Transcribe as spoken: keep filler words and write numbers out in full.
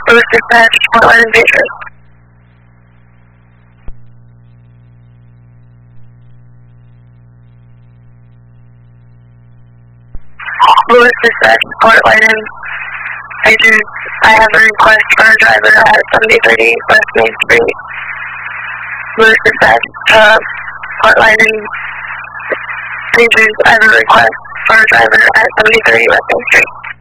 Louis Dispatch, Portland and Patriots. Louis Dispatch, Portland and Patriots. I have a request for a driver at seventy thirty West Main Street. Louis Dispatch, uh, Portland and Patriots. I have a request for a driver at seventy thirty West Main Street.